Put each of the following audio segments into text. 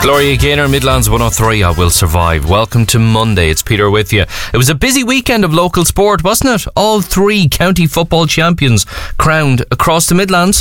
Gloria Gaynor, Midlands 103, I Will Survive. Welcome to Monday, it's Peter with you. It was a busy weekend of local sport, wasn't it? All three county football champions crowned across the Midlands.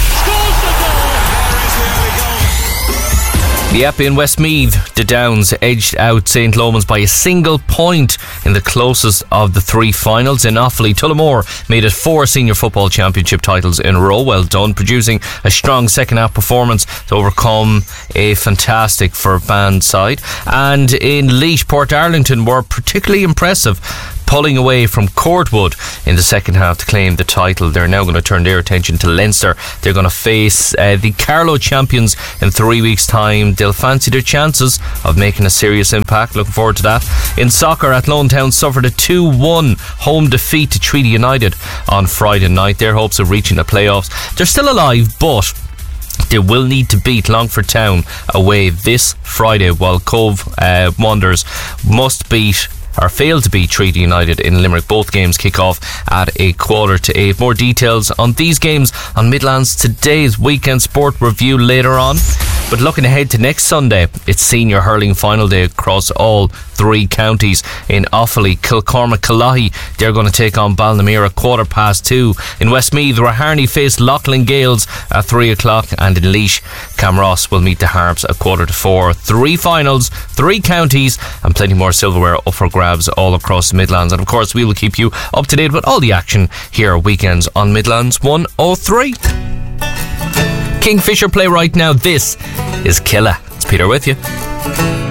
Yep, in Westmeath, the Downs edged out St. Lomans by a single point in the closest of the three finals. In Offaly, Tullamore made it 4 senior football championship titles in a row. Well done, producing a strong second half performance to overcome a fantastic Forband side. And in Laois, Portarlington were particularly impressive, pulling away from Courtwood in the second half to claim the title. They're now going to turn their attention to Leinster. They're going to face the Carlow champions in 3 weeks' time. They'll fancy their chances of making a serious impact. Looking forward to that. In soccer, Athlone Town suffered a 2-1 home defeat to Treaty United on Friday night. Their hopes of reaching the playoffs, they're still alive, but they will need to beat Longford Town away this Friday, while Cove Wanderers must beat or failed to beat Treaty United in Limerick. Both games kick off at 7:45. More details on these games on Midlands Today's Weekend Sport Review later on. But looking ahead to next Sunday, it's senior hurling final day across all three counties. In Offaly, Kilcormac Killahey, they're going to take on Balnamere at 2:15. In Westmeath, Raharney face Loughlin Gales at 3 o'clock, and in Laois, Camross will meet the Harps at 4:15. 3 finals, 3 counties, and plenty more silverware up for grabs all across the Midlands. And of course, we will keep you up to date with all the action here weekends on Midlands 103. Kingfisher play right now. This is Killer. It's Peter with you.